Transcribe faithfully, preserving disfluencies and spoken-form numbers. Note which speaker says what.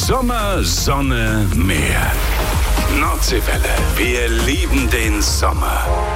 Speaker 1: Sommer, Sonne, Meer. Nordseewelle. Wir lieben den Sommer.